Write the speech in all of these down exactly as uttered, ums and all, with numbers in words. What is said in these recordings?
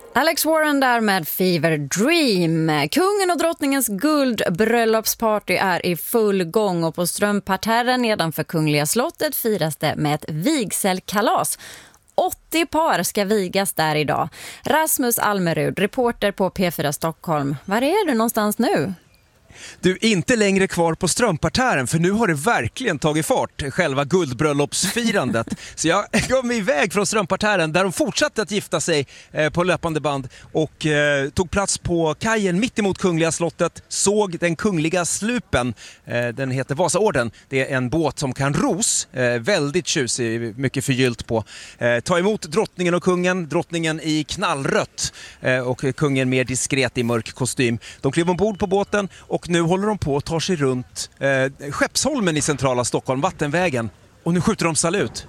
Alex Warren där med Fever Dream. Kungen och drottningens guldbröllopsparty är i full gång och på Strömparterren nedanför Kungliga slottet firas det med ett vigselkalas. åttio par ska vigas där idag. Rasmus Almerud, reporter på P fyra Stockholm. Var är du någonstans nu? Du är inte längre kvar på Strömparterren, för nu har det verkligen tagit fart, själva guldbröllopsfirandet. Så jag gav mig iväg från Strömparterren där de fortsatte att gifta sig eh, på löpande band och eh, tog plats på kajen mitt emot Kungliga slottet, såg den kungliga slupen. Eh, den heter Vasaorden. Det är en båt som kan ros, eh, väldigt tjusig, mycket förgyllt på. Eh, ta emot drottningen och kungen, drottningen i knallrött eh, och kungen mer diskret i mörk kostym. De klev ombord på båten och nu håller de på att ta sig runt eh, Skeppsholmen i centrala Stockholm, Vattenvägen. Och nu skjuter de salut.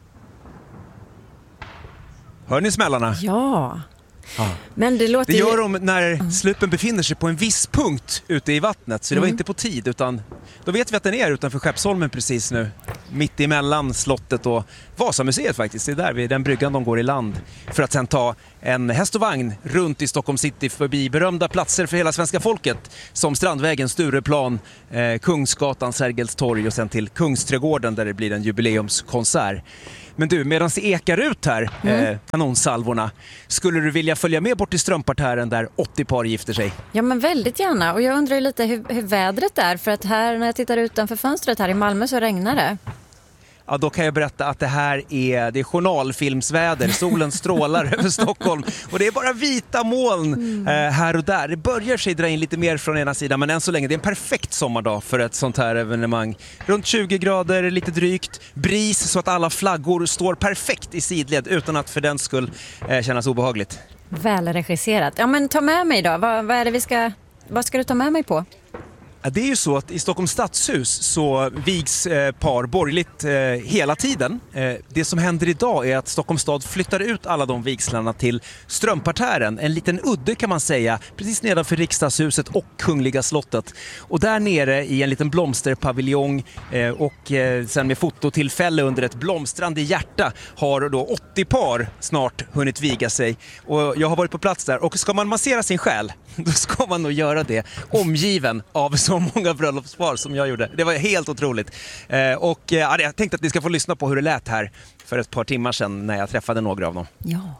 Hör ni smällarna? Ja. Ah. Men det låter det gör ju... de när slupen befinner sig på en viss punkt ute i vattnet. Så det var Mm. inte på tid, utan då vet vi att den är utanför Skeppsholmen precis nu. Mitt emellan slottet och Vasamuseet faktiskt. Det är där vid den bryggan de går i land. För att sen ta en häst och vagn runt i Stockholm city förbi berömda platser för hela svenska folket. Som Strandvägen, Stureplan, eh, Kungsgatan, Sergels torg och sen till Kungsträdgården där det blir en jubileumskonsert. Men du, medan det ekar ut här, mm. eh, kanonsalvorna, skulle du vilja följa med bort till Strömparterren där åttio par gifter sig? Ja, men väldigt gärna. Och jag undrar ju lite hur, hur vädret är. För att här, när jag tittar utanför fönstret här i Malmö så regnar det. Ja, då kan jag berätta att det här är, det är journalfilmsväder. Solen strålar över Stockholm och det är bara vita moln mm. eh, här och där. Det börjar sig dra in lite mer från ena sidan, men än så länge det är en perfekt sommardag för ett sånt här evenemang. Runt tjugo grader, lite drygt, bris så att alla flaggor står perfekt i sidled utan att för den skull eh, kännas obehagligt. Välregisserat. Ja, men ta med mig då. Vad, vad är det vi ska, vad ska du ta med mig på? Ja, det är ju så att i Stockholms stadshus så vigs eh, par borgerligt eh, hela tiden. Eh, det som händer idag är att Stockholms stad flyttar ut alla de vigslarna till Strömparterren. En liten udde kan man säga, precis nedanför riksdagshuset och Kungliga slottet. Och där nere i en liten blomsterpaviljong eh, och eh, sen med fototillfälle under ett blomstrande hjärta har då åttio par snart hunnit viga sig. Och jag har varit på plats där och ska man massera sin själ, då ska man nog göra det omgiven av så många bröllopspar som jag gjorde. Det var helt otroligt. Eh, och eh, jag tänkte att ni ska få lyssna på hur det lät här för ett par timmar sedan när jag träffade några av dem. Ja.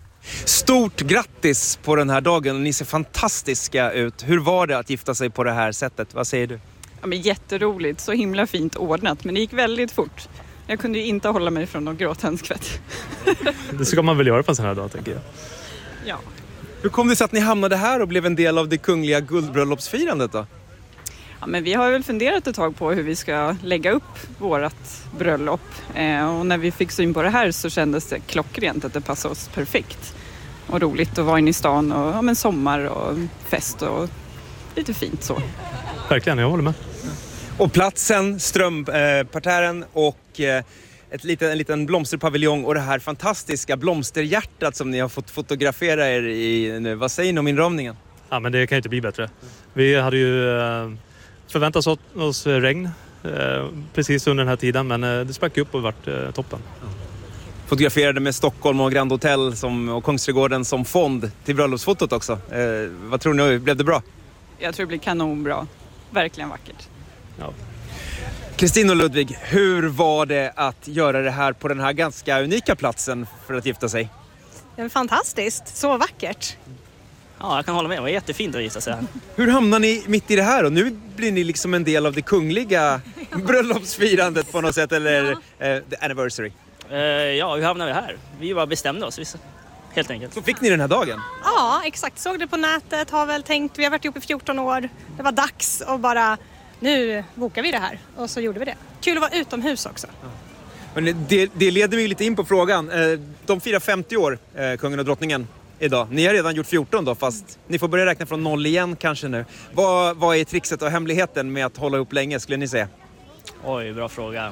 Stort grattis på den här dagen. Ni ser fantastiska ut. Hur var det att gifta sig på det här sättet? Vad säger du? Ja, men jätteroligt. Så himla fint ordnat. Men det gick väldigt fort. Jag kunde ju inte hålla mig från att gråta en skvätt. Det ska man väl göra på en sån här dag, tänker jag. Ja. Hur kom det sig att ni hamnade här och blev en del av det kungliga guldbröllopsfirandet då? Ja, men vi har väl funderat ett tag på hur vi ska lägga upp vårat bröllop. Eh, och när vi fick syn på det här så kändes det klockrent att det passade oss perfekt. Och roligt att vara inne i stan och ja, men sommar och fest och lite fint så. Verkligen, jag håller med. Och platsen, Strömparterren och eh, ett liten, en liten blomsterpaviljong och det här fantastiska blomsterhjärtat som ni har fått fotografera er i nu. Vad säger ni om inramningen? Ja, men det kan ju inte bli bättre. Vi hade ju eh, förväntat oss, oss regn eh, precis under den här tiden, men eh, det sprack upp och vart eh, toppen. Fotograferade med Stockholm och Grand Hotel som, och Kungsträdgården som fond till bröllopsfotot också. Eh, vad tror ni, blev det bra? Jag tror det blir kanonbra. Verkligen vackert. Ja. Kristin och Ludvig, hur var det att göra det här på den här ganska unika platsen för att gifta sig? Det är fantastiskt, så vackert. Ja, jag kan hålla med. Det var jättefint att gifta sig här. Hur hamnar ni mitt i det här då? Nu blir ni liksom en del av det kungliga bröllopsfirandet på något sätt, eller eh, the anniversary. Uh, ja, hur hamnade vi här? Vi bara bestämde oss, helt enkelt. Så fick ni den här dagen? Ja, exakt. Såg det på nätet, har väl tänkt, vi har varit ihop i fjorton år. Det var dags och bara, nu bokar vi det här. Och så gjorde vi det. Kul att vara utomhus också. Ja. Men det, det leder mig lite in på frågan. De firar femtio år, kungen och drottningen, idag. Ni har redan gjort fjorton då, fast ni får börja räkna från noll igen kanske nu. Vad, vad är trixet och hemligheten med att hålla upp länge, skulle ni säga? Oj, bra fråga.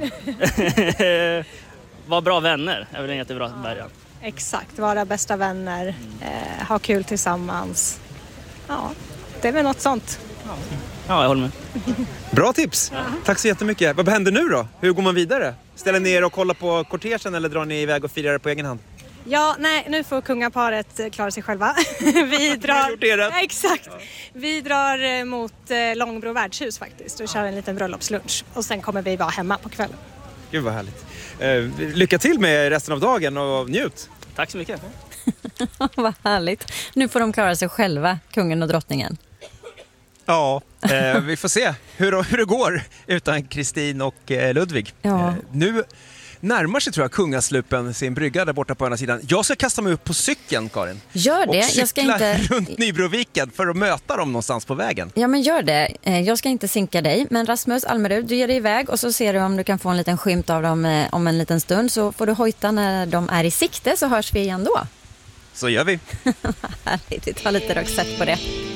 Var bra vänner är väl en jättebra början. Exakt, vara bästa vänner, mm. eh, ha kul tillsammans. Ja, det är väl något sånt. Ja, jag håller med. Bra tips. Ja. Tack så jättemycket. Vad händer nu då? Hur går man vidare? Ställer ni er och kollar på kortegen eller drar ni iväg och firar på egen hand? Ja, nej, nu får kungaparet klara sig själva. Vi drar... Ja, exakt. Vi drar mot Långbro värdshus faktiskt och kör en liten bröllopslunch. Och sen kommer vi vara hemma på kvällen. Gud vad härligt. Eh, lycka till med resten av dagen och njut. Tack så mycket. Vad härligt. Nu får de klara sig själva, kungen och drottningen. Ja, eh, vi får se hur, hur det går utan Kristin och eh, Ludvig. Ja. Eh, nu närmar sig tror jag kungaslupen sin brygga där borta på ena sidan. Jag ska kasta mig upp på cykeln, Karin. Gör det. Och cykla jag ska inte... runt Nybroviken för att möta dem någonstans på vägen. Ja, men gör det. Jag ska inte sinka dig. Men Rasmus Almerud, du ger dig iväg och så ser du om du kan få en liten skymt av dem om en liten stund. Så får du hojta när de är i sikte, så hörs vi igen då. Så gör vi. Härligt, vi tar lite Roxette på det.